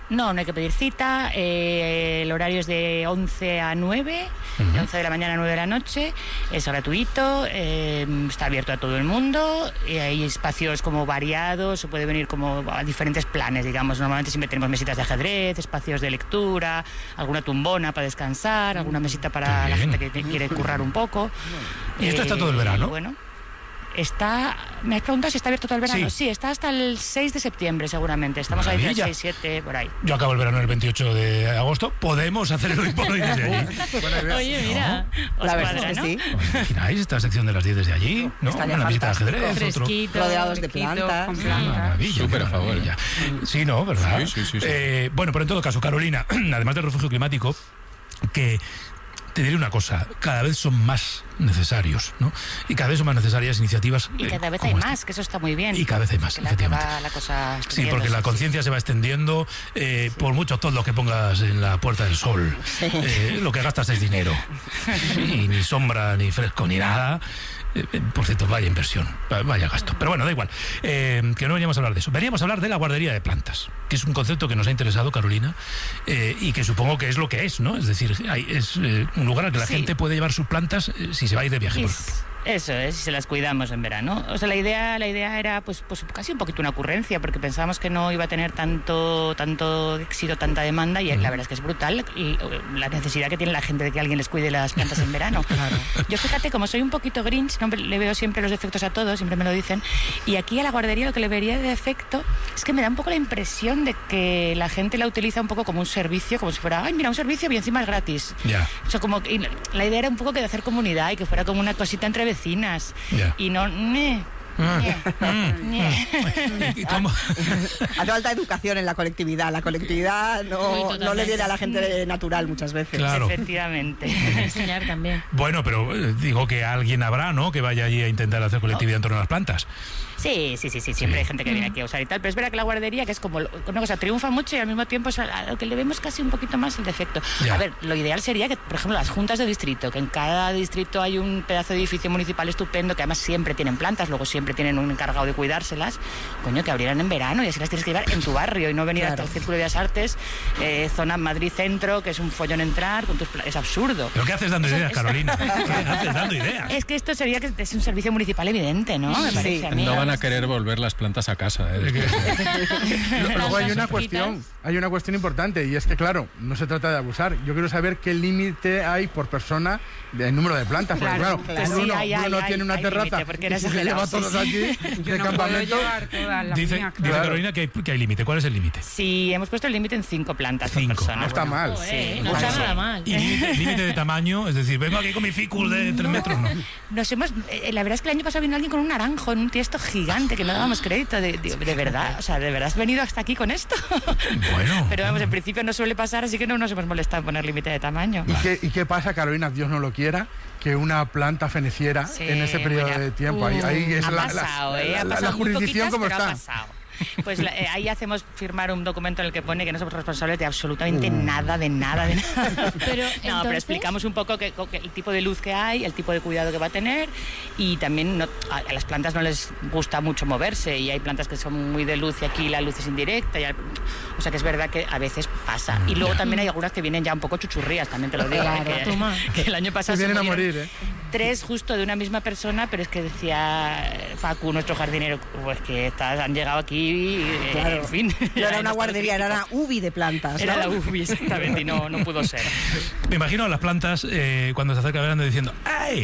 No hay que pedir cita. El horario es de 11 a 9, de 11 de la mañana a 9 de la noche. Es gratuito, está abierto a todo el mundo. Hay espacios como variados, se puede venir como a diferentes planes, digamos. Normalmente siempre tenemos mesitas de ajedrez, espacios de lectura, alguna tumbona para descansar, alguna mesita para la gente que quiere currar un poco. ¿Y esto está todo el verano? Bueno. ¿Me has preguntado si está abierto todo el verano? Sí, está hasta el 6 de septiembre seguramente. Estamos ahí del 6, 7, por ahí. Yo acabo el verano el 28 de agosto. ¿Podemos hacer el hoy por hoy desde allí? Oye, mira, la verdad es que sí. ¿Imagináis esta sección de las 10 desde allí? ¿No? Una visita de ajedrez, fresquito, rodeados de plantas. Maravilla. Súper a favor. Sí, ¿no? ¿Verdad? Sí. Bueno, pero en todo caso, Carolina, además del refugio climático, que... Te diré una cosa, cada vez son más necesarios, ¿no? Y cada vez son más necesarias iniciativas. Y cada vez hay más, que eso está muy bien. Y cada vez hay más, efectivamente. Sí, porque la conciencia se va extendiendo. Por mucho todo lo que pongas en la Puerta del Sol, lo que gastas es dinero. Y ni sombra, ni fresco, ni nada. Por cierto, vaya inversión, vaya gasto. Pero bueno, da igual, que no veníamos a hablar de eso. Veníamos a hablar de la guardería de plantas, que es un concepto que nos ha interesado, Carolina, y que supongo que es lo que es, ¿no? Es decir, es un lugar al que la gente puede llevar sus plantas si se va a ir de viaje, por ejemplo. Eso es, si se las cuidamos en verano. O sea, la idea era pues casi un poquito una ocurrencia, porque pensábamos que no iba a tener tanto éxito, tanta demanda, y la verdad es que es brutal la necesidad que tiene la gente de que alguien les cuide las plantas en verano. Claro. Yo, fíjate, como soy un poquito Grinch, no le veo siempre los defectos a todos, siempre me lo dicen, y aquí a la guardería lo que le vería de defecto es que me da un poco la impresión de que la gente la utiliza un poco como un servicio, como si fuera, ay, mira, un servicio y encima es gratis. Ya. O sea, como y la idea era un poco que de hacer comunidad y que fuera como una cosita entre vecinas. Y no... ¿Y cómo? Hace falta educación en la colectividad. La colectividad no le viene a la gente natural muchas veces. Claro. Efectivamente. Enseñar también. Bueno, pero digo que alguien habrá, ¿no?, que vaya allí a intentar hacer colectividad en torno a las plantas. Sí, siempre hay gente que viene aquí a usar y tal, pero es verdad que la guardería, que es como una cosa, triunfa mucho y al mismo tiempo es a lo que le vemos casi un poquito más el defecto. Ya. A ver, lo ideal sería que, por ejemplo, las juntas de distrito, que en cada distrito hay un pedazo de edificio municipal estupendo, que además siempre tienen plantas, luego siempre tienen un encargado de cuidárselas, coño, que abrieran en verano y así las tienes que llevar en tu barrio y no venir hasta el Círculo de Bellas Artes, zona Madrid Centro, que es un follón entrar, es absurdo. ¿Pero qué haces dando ideas, Carolina? ¿Qué haces dando ideas? Es que esto sería que es un servicio municipal evidente, ¿no? Me parece a mí. No van a querer volver las plantas a casa. Luego hay una cuestión importante, y es que, claro, no se trata de abusar. Yo quiero saber qué límite hay por persona del número de plantas, porque claro, uno tiene una terraza y se lleva todos aquí de campamento. Dice Carolina que hay límite. ¿Cuál es el límite? Sí, hemos puesto el límite en 5 plantas por persona. No está mal. No está nada mal. ¿Y límite de tamaño? Es decir, vengo aquí con mi ficus de 3 metros, ¿no? La verdad es que el año pasado vino alguien con un naranjo en un tiesto gigante que no dábamos crédito. De verdad, o sea, ¿de verdad has venido hasta aquí con esto? Bueno. Pero vamos, en principio no suele pasar, así que no nos hemos molestado en poner límite de tamaño. ¿Y qué pasa, Carolina, Dios no lo quiera, que una planta feneciera en ese periodo de tiempo? Ahí es la jurisdicción como está. Pues ahí hacemos firmar un documento en el que pone que no somos responsables de absolutamente nada, de nada. Pero, pero explicamos un poco que el tipo de luz que hay, el tipo de cuidado que va a tener, y también a las plantas no les gusta mucho moverse, y hay plantas que son muy de luz y aquí la luz es indirecta, o sea que es verdad que a veces pasa. Y luego también hay algunas que vienen ya un poco chuchurrías, también te lo digo, que el año pasado se vienen a morir, 3 justo de una misma persona, pero es que decía Facu, nuestro jardinero, pues que han llegado aquí en fin. No era una guardería, era una UBI de plantas, ¿no? Era la UBI, exactamente, y no pudo ser. Me imagino a las plantas cuando se acerca el verano diciendo, ¡ay!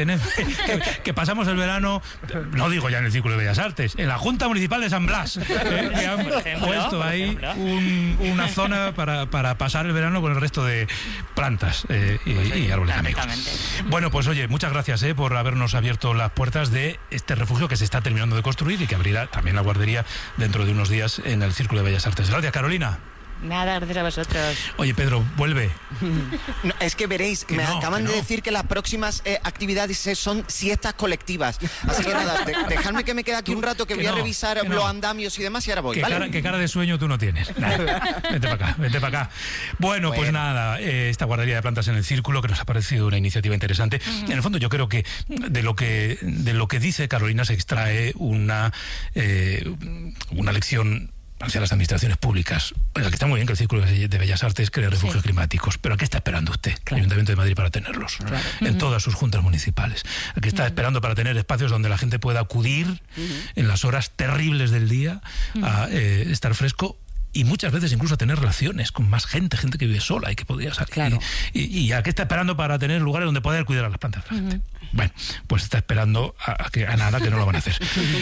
Que pasamos el verano, no digo ya en el Círculo de Bellas Artes, en la Junta Municipal de San Blas, que han puesto ahí una zona para pasar el verano con el resto de plantas y árboles amigos. Bueno, pues oye, muchas gracias por habernos abierto las puertas de este refugio que se está terminando de construir y que abrirá también la guardería dentro de unos días en el Círculo de Bellas Artes. Gracias, Carolina. Nada, gracias a vosotros. Oye, Pedro, vuelve. No, es que veréis, me acaban de decir que las próximas actividades son siestas colectivas. Así que nada, dejadme que me quede aquí un rato, que voy a revisar los andamios y demás, y ahora voy, ¿vale? ¿Qué cara de sueño tú no tienes? Vente para acá. Bueno, pues nada, esta guardería de plantas en el Círculo, que nos ha parecido una iniciativa interesante. En el fondo yo creo que de lo que dice Carolina se extrae una lección hacia las administraciones públicas. Oiga, que está muy bien que el Círculo de Bellas Artes cree refugios climáticos, pero ¿a qué está esperando usted, el Ayuntamiento de Madrid, para tenerlos? En todas sus juntas municipales. ¿A qué está esperando para tener espacios donde la gente pueda acudir en las horas terribles del día a estar fresco? Y muchas veces incluso a tener relaciones con más gente que vive sola y que podría salir. Claro. Y a qué está esperando para tener lugares donde poder cuidar a las plantas de la gente. Bueno, pues está esperando a nada, que no lo van a hacer.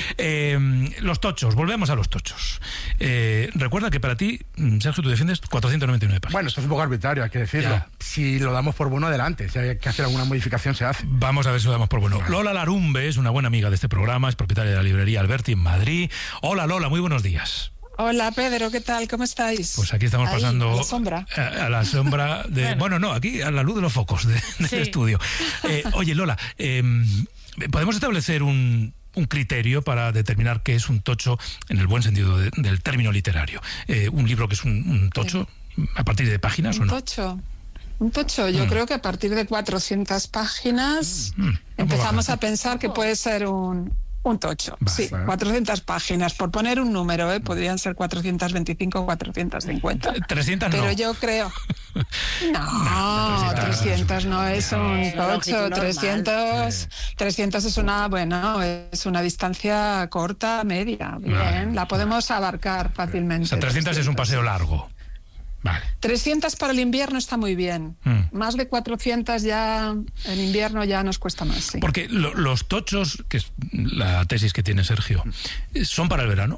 Los tochos, volvemos a los tochos. Recuerda que para ti, Sergio, tú defiendes 499 páginas. Bueno, esto es un poco arbitrario, hay que decirlo. Ya. Si lo damos por bueno, adelante. Si hay que hacer alguna modificación, se hace. Vamos a ver si lo damos por bueno. Lola Larumbe es una buena amiga de este programa, es propietaria de la librería Alberti en Madrid. Hola, Lola, muy buenos días. Hola, Pedro, ¿qué tal? ¿Cómo estáis? Pues aquí estamos pasando a la sombra. A la sombra de... Bueno, no, aquí a la luz de los focos del estudio. Oye, Lola, ¿podemos establecer un criterio para determinar qué es un tocho en el buen sentido del término literario? ¿Un libro que es un tocho a partir de páginas o no? Un tocho, yo creo que a partir de 400 páginas empezamos a pensar que puede ser un tocho. Sí, 400 páginas, por poner un número, podrían ser 425 o 450. 300 Pero no. yo creo... No, 300 no es un tocho. 300 es una distancia corta, media. Bien, la podemos abarcar fácilmente. O sea, 300 es un paseo largo. Vale. 300 para el invierno está muy bien. Más de 400 ya en invierno ya nos cuesta más. Sí. Porque los tochos, que es la tesis que tiene Sergio, ¿son para el verano?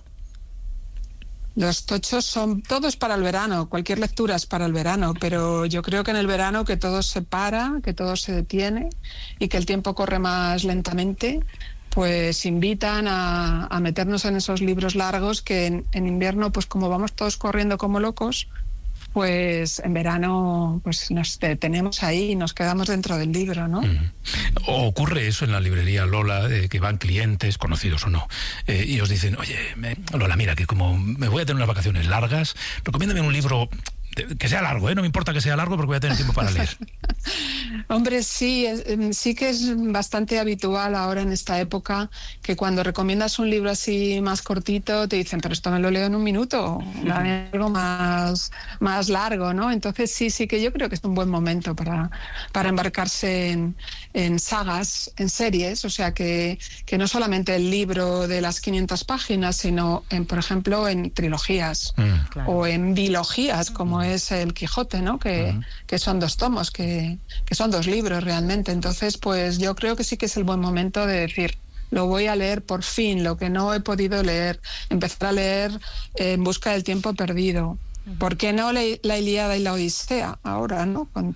Los tochos son todos para el verano, cualquier lectura es para el verano, pero yo creo que en el verano que todo se para, que todo se detiene y que el tiempo corre más lentamente, pues invitan a meternos en esos libros largos que en invierno, pues como vamos todos corriendo como locos, pues en verano pues nos detenemos ahí y nos quedamos dentro del libro, ¿no? ¿Ocurre eso en la librería, Lola, que van clientes, conocidos o no, y os dicen, oye, Lola, mira, que como me voy a tener unas vacaciones largas, recomiéndame un libro que sea largo, no me importa que sea largo porque voy a tener tiempo para leer? Hombre, sí que es bastante habitual ahora en esta época que cuando recomiendas un libro así más cortito te dicen, pero esto me lo leo en un minuto, dame algo más largo, ¿no? Entonces sí que yo creo que es un buen momento para embarcarse en sagas, en series, o sea que no solamente el libro de las 500 páginas, sino por ejemplo en trilogías o en bilogías, como es el Quijote, ¿no? Que son 2 tomos, que son 2 libros realmente. Entonces, pues yo creo que sí que es el buen momento de decir, lo voy a leer por fin, lo que no he podido leer, empezar a leer En busca del tiempo perdido. ¿Por qué no la Ilíada y la Odisea ahora, ¿no? Con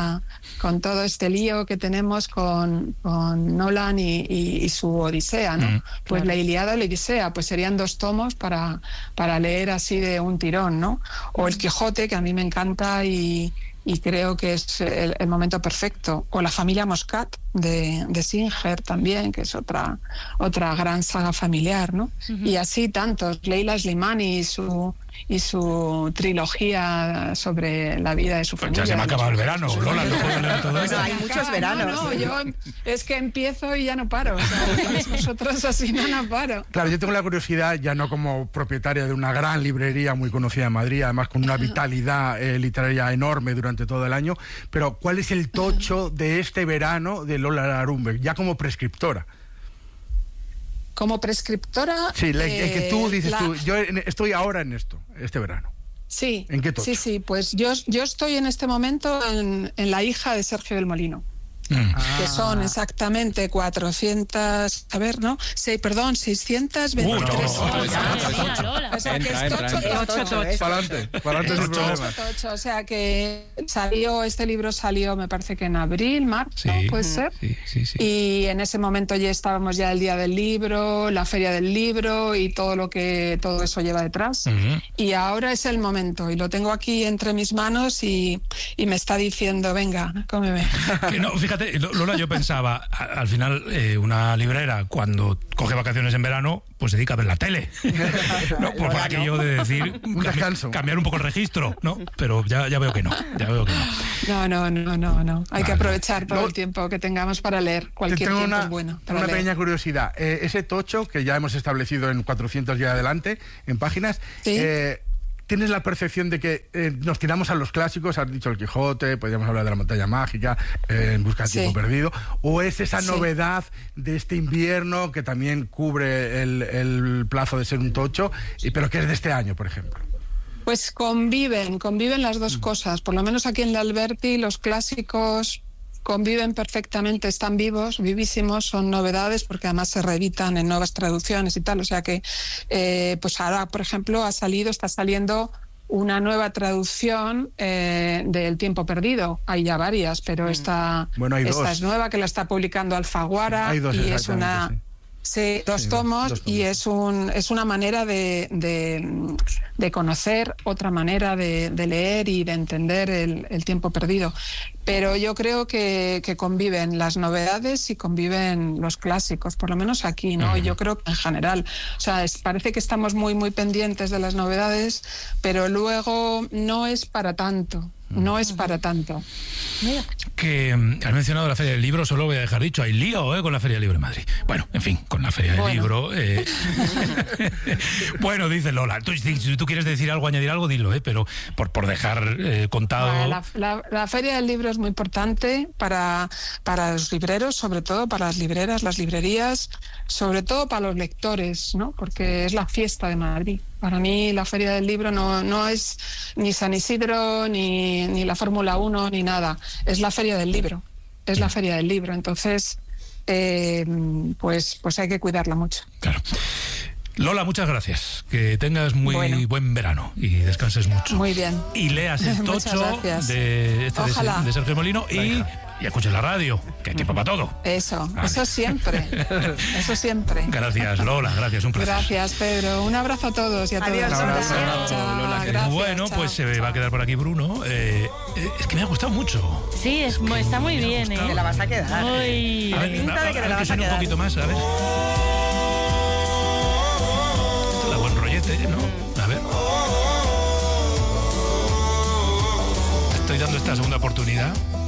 todo este lío que tenemos con Nolan y su Odisea, ¿no? Pues la Ilíada y la Odisea, pues serían 2 tomos para leer así de un tirón, ¿no? O el Quijote, que a mí me encanta y creo que es el momento perfecto. O la familia Moscat de Singer también, que es otra gran saga familiar, ¿no? Y así tantos. Leila Slimani y su trilogía sobre la vida de su familia. Ya se me ha acabado el verano, Lola, no puedo leer todo esto. Hay muchos veranos. No, yo es que empiezo y ya no paro. O sea, nosotros así no paro. Claro, yo tengo la curiosidad, ya no como propietaria de una gran librería muy conocida en Madrid, además con una vitalidad literaria enorme durante todo el año, pero ¿cuál es el tocho de este verano de Lola Larumbe, ya como prescriptora? Como prescriptora... Sí, el que tú dices, yo estoy ahora en esto, este verano. Sí. ¿En qué tocho? Sí, pues yo estoy en este momento en La hija de Sergio del Molino. Que son exactamente 400, a ver, ¿no? 623. O sea, entra. Para adelante sin problemas. O sea que este libro salió, me parece que en abril, marzo, puede ser. Sí. Y en ese momento ya estábamos el día del libro, la feria del libro y todo eso lleva detrás. Y ahora es el momento y lo tengo aquí entre mis manos y me está diciendo, venga, cómeme. Que no, fíjate fíjate, Lola, yo pensaba, al final, una librera, cuando coge vacaciones en verano, pues se dedica a ver la tele. ¿No? Por aquello de decir, cambiar un poco el registro, ¿no? Pero ya veo que no. No. Hay que aprovechar todo el tiempo que tengamos para leer. Cualquier tiempo es bueno. Tengo una pequeña curiosidad. Ese tocho, que ya hemos establecido en 400 y adelante, en páginas, ¿sí? ¿Tienes la percepción de que nos tiramos a los clásicos? Has dicho El Quijote, podríamos hablar de La Montaña Mágica, En busca del tiempo perdido. ¿O es esa novedad de este invierno que también cubre el plazo de ser un tocho, pero que es de este año, por ejemplo? Pues conviven las dos cosas. Por lo menos aquí en la Alberti, los clásicos conviven perfectamente, están vivos, vivísimos, son novedades porque además se reeditan en nuevas traducciones y tal, o sea que pues ahora, por ejemplo, está saliendo una nueva traducción del Tiempo Perdido. Hay ya varias, pero esta es nueva, que la está publicando Alfaguara, y es una... Sí, dos tomos, y es una manera de conocer, otra manera de leer y de entender el tiempo perdido. Pero yo creo que conviven las novedades y conviven los clásicos, por lo menos aquí, ¿no? Yo creo que en general. O sea, parece que estamos muy, muy pendientes de las novedades, pero luego no es para tanto. No es para tanto. Mira. Que has mencionado la Feria del Libro, solo voy a dejar dicho, hay lío con la Feria del Libro en Madrid. Bueno, en fin, con la Feria del Libro. Bueno, dice Lola, si tú quieres decir algo, añadir algo, dilo, pero por dejar contado... La Feria del Libro es muy importante para los libreros, sobre todo para las libreras, las librerías, sobre todo para los lectores, ¿no? Porque es la fiesta de Madrid. Para mí la Feria del Libro no es ni San Isidro, ni la Fórmula 1, ni nada. Es la Feria del Libro. Es la Feria del Libro. Entonces, pues hay que cuidarla mucho. Claro. Lola, muchas gracias. Que tengas muy buen verano y descanses mucho. Muy bien. Y leas el tocho de Sergio Molino y escuches la radio, que hay tiempo para todo. Eso siempre. Eso siempre. Gracias, Lola, gracias, un placer. Gracias, Pedro. Un abrazo a todos y a todas. Adiós, Lola. Gracias, bueno, pues se va a quedar por aquí Bruno. Es que me ha gustado mucho. Sí, está muy bien, Te la vas a quedar. Uy. A ver, pinta de que te la vas a suene quedar. un poquito más, a ver. Da buen rollete, ¿no? A ver. Estoy dando esta segunda oportunidad.